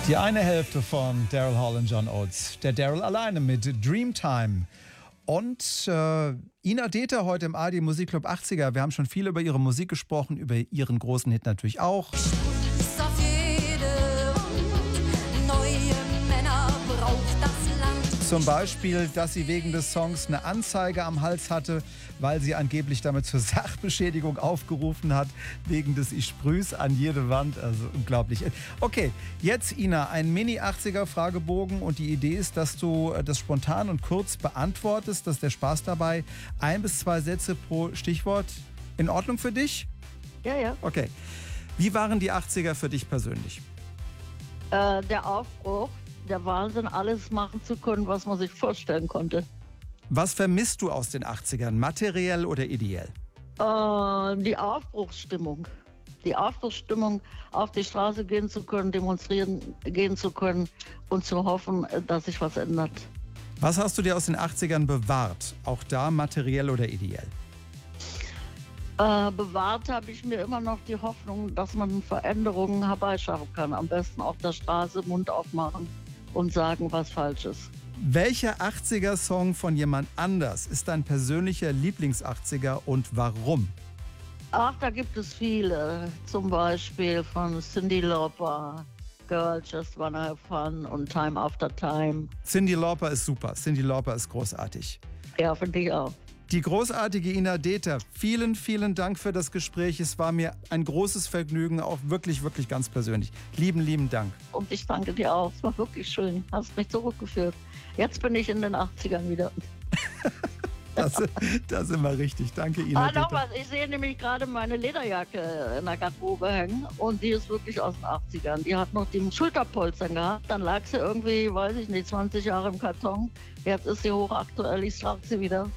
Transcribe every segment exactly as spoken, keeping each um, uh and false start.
Die eine Hälfte von Daryl Hall und John Oates. Der Daryl alleine mit Dreamtime. Und äh, Ina Deter heute im A R D Musikclub achtziger. Wir haben schon viel über ihre Musik gesprochen, über ihren großen Hit natürlich auch. Auf jede Wand, neue Männer braucht das Land. Zum Beispiel, dass sie wegen des Songs eine Anzeige am Hals hatte, weil sie angeblich damit zur Sachbeschädigung aufgerufen hat, wegen des Ich sprüh's an jede Wand. Also unglaublich. Okay, jetzt Ina, ein Mini-achtziger-Fragebogen und die Idee ist, dass du das spontan und kurz beantwortest. Das ist der Spaß dabei. Ein bis zwei Sätze pro Stichwort. In Ordnung für dich? Ja, ja. Okay. Wie waren die achtziger für dich persönlich? Äh, der Aufbruch, der Wahnsinn, alles machen zu können, was man sich vorstellen konnte. Was vermisst du aus den achtzigern, materiell oder ideell? Äh, die Aufbruchsstimmung. Die Aufbruchsstimmung, auf die Straße gehen zu können, demonstrieren gehen zu können und zu hoffen, dass sich was ändert. Was hast du dir aus den achtzigern bewahrt? Auch da materiell oder ideell? Äh, bewahrt habe ich mir immer noch die Hoffnung, dass man Veränderungen herbeischaffen kann. Am besten auf der Straße Mund aufmachen und sagen, was falsch ist. Welcher achtziger-Song von jemand anders ist dein persönlicher Lieblings-achtziger und warum? Ach, da gibt es viele. Zum Beispiel von Cyndi Lauper, Girl Just Wanna Have Fun und Time After Time. Cyndi Lauper ist super. Cyndi Lauper ist großartig. Ja, finde ich auch. Die großartige Ina Deter, vielen, vielen Dank für das Gespräch. Es war mir ein großes Vergnügen, auch wirklich, wirklich ganz persönlich. Lieben, lieben Dank. Und ich danke dir auch. Es war wirklich schön. Hast mich zurückgeführt. Jetzt bin ich in den achtzigern wieder. Das, das ist immer richtig. Danke, Ina Ah, noch Deter. was. Ich sehe nämlich gerade meine Lederjacke in der Garderobe hängen. Und die ist wirklich aus den achtzigern. Die hat noch die Schulterpolstern gehabt. Dann lag sie irgendwie, weiß ich nicht, zwanzig Jahre im Karton. Jetzt ist sie hochaktuell. Ich trage sie wieder.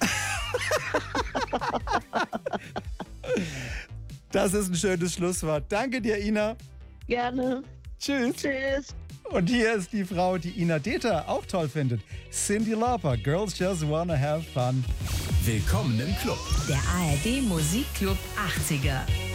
Das ist ein schönes Schlusswort. Danke dir, Ina. Gerne. Tschüss. Tschüss. Und hier ist die Frau, die Ina Deter auch toll findet. Cyndi Lauper, Girls Just Wanna Have Fun. Willkommen im Club. Der A R D Musikclub achtziger.